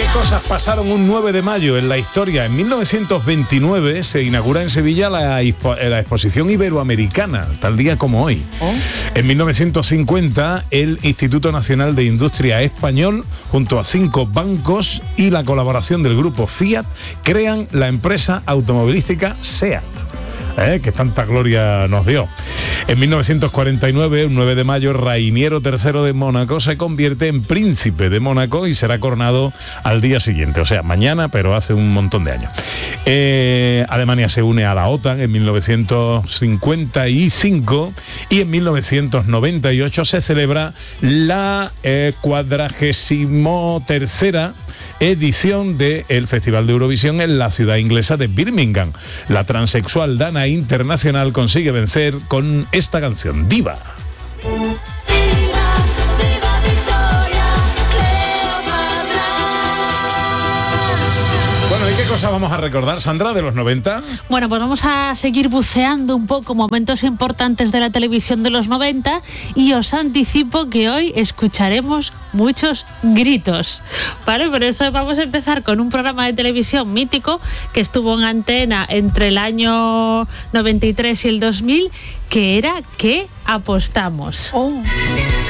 ¿Qué cosas pasaron un 9 de mayo en la historia? En 1929 se inaugura en Sevilla la exposición iberoamericana, tal día como hoy. En 1950, el Instituto Nacional de Industria Español, junto a 5 bancos y la colaboración del grupo Fiat, crean la empresa automovilística SEAT. Que tanta gloria nos dio. En 1949, un 9 de mayo, Rainiero III de Mónaco se convierte en príncipe de Mónaco y será coronado al día siguiente, o sea, mañana, pero hace un montón de años. Alemania se une a la OTAN en 1955 y en 1998 se celebra la 43ª edición del Festival de Eurovisión en la ciudad inglesa de Birmingham. La transexual Dana Internacional consigue vencer con esta canción, Diva. Bueno, ¿y qué cosa vamos a recordar, Sandra, de los 90? Bueno, pues vamos a seguir buceando un poco momentos importantes de la televisión de los 90 y os anticipo que hoy escucharemos muchos gritos, ¿vale? Por eso vamos a empezar con un programa de televisión mítico que estuvo en antena entre el año 93 y el 2000, que era ¿Qué apostamos?